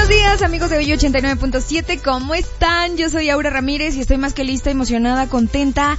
Buenos días, amigos de hoy 89.7, ¿cómo están? Yo soy Aura Ramírez y estoy más que lista, emocionada, contenta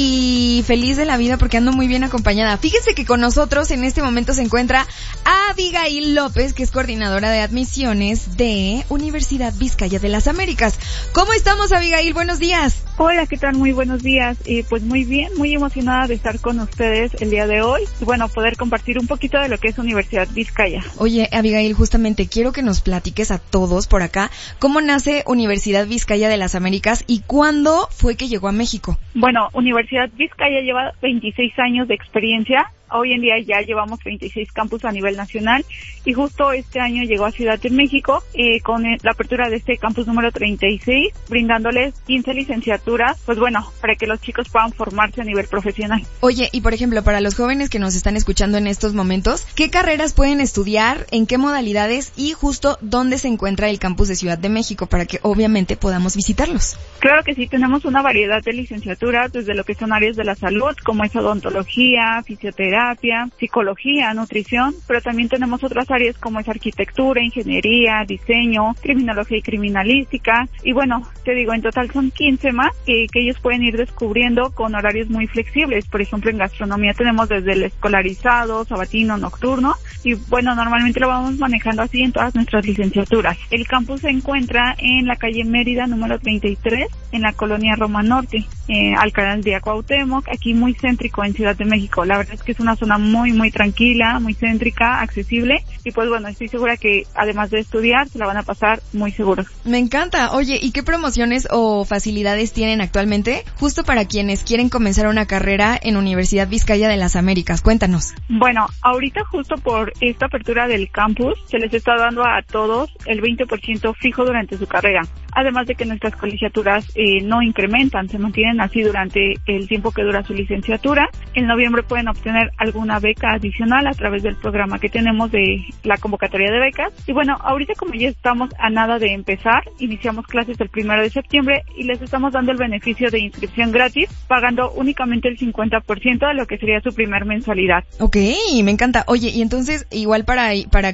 y feliz de la vida porque ando muy bien acompañada. Fíjense que con nosotros en este momento se encuentra Abigail López, que es coordinadora de admisiones de Universidad Vizcaya de las Américas. ¿Cómo estamos, Abigail? Buenos días. Hola, ¿qué tal? Muy buenos días. Pues muy bien, muy emocionada de estar con ustedes el día de hoy y bueno, poder compartir un poquito de lo que es Universidad Vizcaya. Oye, Abigail, justamente quiero que nos platiques a todos por acá cómo nace Universidad Vizcaya de las Américas y cuándo fue que llegó a México. Bueno, Universidad Vizcaya lleva 26 años de experiencia. Hoy en día ya llevamos 26 campus a nivel nacional y justo este año llegó a Ciudad de México con la apertura de este campus número 36, brindándoles 15 licenciaturas, pues bueno, para que los chicos puedan formarse a nivel profesional. Oye, y por ejemplo, para los jóvenes que nos están escuchando en estos momentos, ¿qué carreras pueden estudiar, en qué modalidades y justo dónde se encuentra el campus de Ciudad de México para que obviamente podamos visitarlos? Claro que sí, tenemos una variedad de licenciaturas desde lo que son áreas de la salud, como es odontología, fisioterapia, psicología, nutrición, pero también tenemos otras áreas como es arquitectura, ingeniería, diseño, criminología y criminalística, y bueno, te digo, en total son 15 más que ellos pueden ir descubriendo con horarios muy flexibles. Por ejemplo, en gastronomía tenemos desde el escolarizado, sabatino, nocturno, y bueno, normalmente lo vamos manejando así en todas nuestras licenciaturas. El campus se encuentra en la calle Mérida, número 33, en la colonia Roma Norte, Alcaldía Cuauhtémoc, aquí muy céntrico en Ciudad de México. La verdad es que es una zona muy tranquila, muy céntrica, accesible, y pues bueno, estoy segura que además de estudiar se la van a pasar muy seguros. Me encanta. Oye, ¿y qué promociones o facilidades tienen actualmente justo para quienes quieren comenzar una carrera en Universidad Vizcaya de las Américas? Cuéntanos. Bueno, ahorita justo por esta apertura del campus se les está dando a todos el 20% fijo durante su carrera, además de que nuestras colegiaturas no incrementan, se mantienen así durante el tiempo que dura su licenciatura. En noviembre pueden obtener alguna beca adicional a través del programa que tenemos de la convocatoria de becas. Y bueno, ahorita como ya estamos a nada de empezar, iniciamos clases el 1 de septiembre y les estamos dando el beneficio de inscripción gratis, pagando únicamente el 50% de lo que sería su primer mensualidad. Ok, me encanta. Oye, y entonces igual para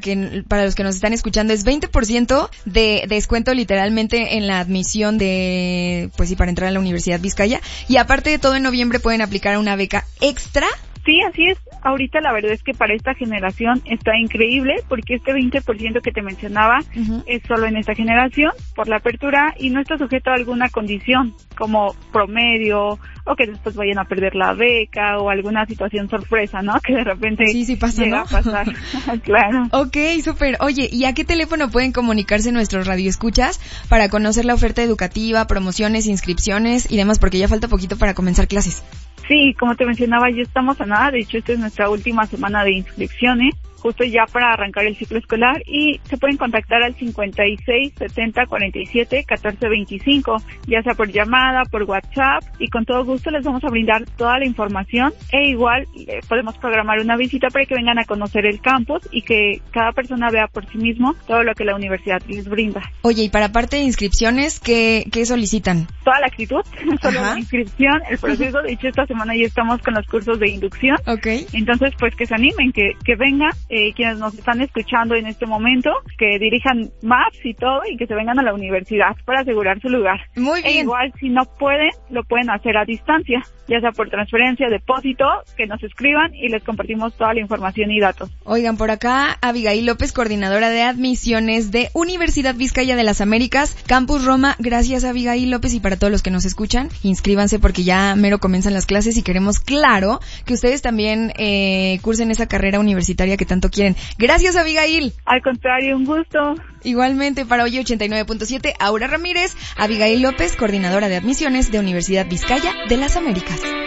los que nos están escuchando es 20% de descuento literalmente en la admisión de, pues sí, para entrar a la Universidad Vizcaya, y aparte de todo en noviembre pueden aplicar una beca extra. Sí, así es. Ahorita la verdad es que para esta generación está increíble porque este 20% que te mencionaba es solo en esta generación por la apertura y no está sujeto a alguna condición como promedio o que después vayan a perder la beca o alguna situación sorpresa, ¿no? Que de repente sí pasa, llega, ¿no?, a pasar. Claro. Ok, súper. Oye, ¿y a qué teléfono pueden comunicarse nuestros radioescuchas para conocer la oferta educativa, promociones, inscripciones y demás? Porque ya falta poquito para comenzar clases. Sí, como te mencionaba, ya estamos a nada. De hecho, esta es nuestra última semana de inscripciones, justo ya para arrancar el ciclo escolar, y se pueden contactar al 56 70 47 14 25, ya sea por llamada, por WhatsApp, y con todo gusto les vamos a brindar toda la información, e igual podemos programar una visita para que vengan a conocer el campus y que cada persona vea por sí mismo todo lo que la universidad les brinda. Oye, y para parte de inscripciones, ¿qué solicitan? Toda la actitud, solo la inscripción, el proceso. De hecho, esta semana ya estamos con los cursos de inducción. Okay. Entonces, pues que se animen, que vengan, quienes nos están escuchando en este momento, que dirijan maps y todo y que se vengan a la universidad para asegurar su lugar. Muy bien. E igual, si no pueden, lo pueden hacer a distancia, ya sea por transferencia, depósito, que nos escriban y les compartimos toda la información y datos. Oigan, por acá, Abigail López, coordinadora de admisiones de Universidad Vizcaya de las Américas, Campus Roma. Gracias, Abigail López, y para todos los que nos escuchan, inscríbanse porque ya mero comienzan las clases y queremos, claro, que ustedes también cursen esa carrera universitaria que tanto quieren. Gracias, Abigail. Al contrario, un gusto. Igualmente, para hoy 89.7, Aura Ramírez, Abigail López, coordinadora de admisiones de Universidad Vizcaya de las Américas.